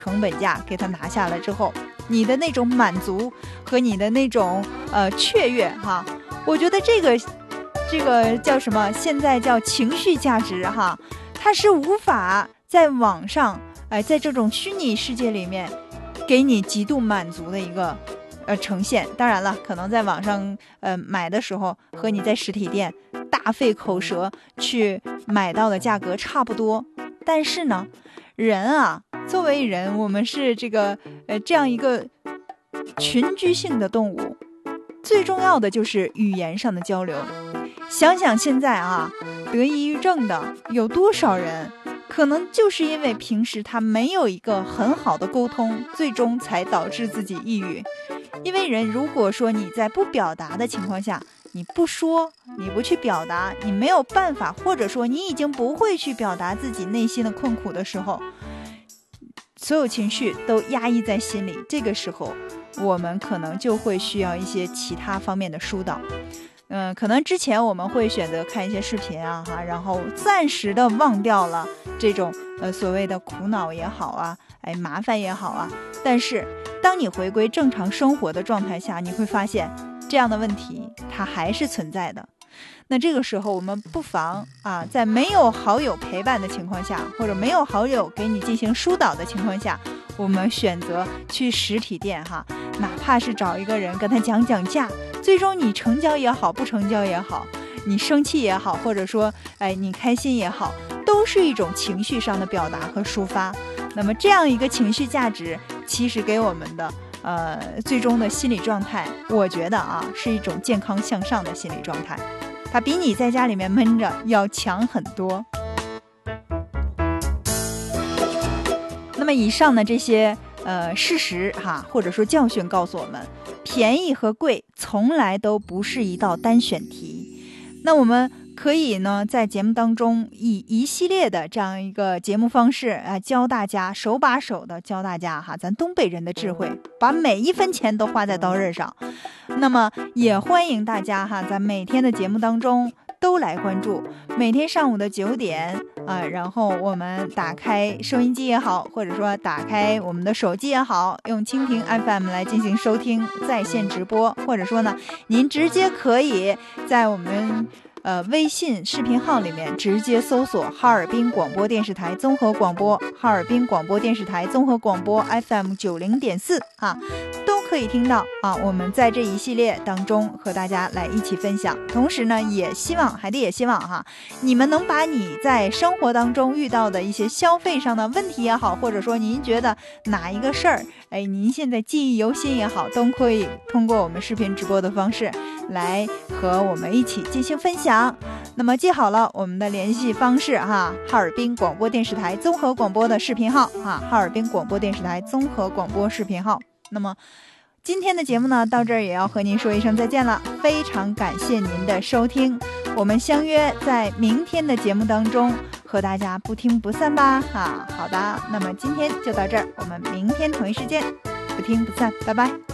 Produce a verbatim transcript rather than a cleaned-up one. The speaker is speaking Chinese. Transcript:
成本价给它拿下来之后，你的那种满足和你的那种呃雀跃哈，我觉得这个这个叫什么？现在叫情绪价值哈，它是无法在网上哎、呃，在这种虚拟世界里面给你极度满足的一个呃呈现。当然了，可能在网上呃买的时候和你在实体店大费口舌去买到的价格差不多，但是呢，人啊，作为人，我们是这个呃这样一个群居性的动物，最重要的就是语言上的交流。想想现在啊，得抑郁症的有多少人，可能就是因为平时他没有一个很好的沟通，最终才导致自己抑郁。因为人如果说你在不表达的情况下，你不说，你不去表达，你没有办法，或者说你已经不会去表达自己内心的困苦的时候，所有情绪都压抑在心里，这个时候我们可能就会需要一些其他方面的疏导。嗯，可能之前我们会选择看一些视频啊哈，然后暂时的忘掉了这种呃所谓的苦恼也好啊，哎麻烦也好啊，但是当你回归正常生活的状态下，你会发现这样的问题它还是存在的。那这个时候我们不妨啊，在没有好友陪伴的情况下，或者没有好友给你进行疏导的情况下，我们选择去实体店哈，哪怕是找一个人跟他讲讲价，最终你成交也好，不成交也好，你生气也好，或者说哎你开心也好，都是一种情绪上的表达和抒发。那么这样一个情绪价值，其实给我们的呃最终的心理状态，我觉得啊是一种健康向上的心理状态，它比你在家里面闷着要强很多。那么以上的这些呃事实哈，或者说教训告诉我们，便宜和贵从来都不是一道单选题。那我们可以呢在节目当中以一系列的这样一个节目方式啊，教大家手把手的教大家哈，咱东北人的智慧，把每一分钱都花在刀刃上。那么也欢迎大家哈，在每天的节目当中都来关注，每天上午的九点啊，然后我们打开收音机也好，或者说打开我们的手机也好，用蜻蜓 F M 来进行收听在线直播，或者说呢，您直接可以在我们呃微信视频号里面直接搜索哈尔滨广播电视台综合广播，哈尔滨广播电视台综合广播 F M 九零点四啊，都可以听到啊。我们在这一系列当中和大家来一起分享，同时呢，也希望海蒂也希望哈，你们能把你在生活当中遇到的一些消费上的问题也好，或者说您觉得哪一个事儿，哎，您现在记忆犹新也好，都可以通过我们视频直播的方式来和我们一起进行分享。那么记好了我们的联系方式哈，哈尔滨广播电视台综合广播的视频号哈，哈尔滨广播电视台综合广播视频号。那么今天的节目呢，到这儿也要和您说一声再见了，非常感谢您的收听，我们相约在明天的节目当中和大家不听不散吧啊，好的，那么今天就到这儿，我们明天同一时间不听不散，拜拜。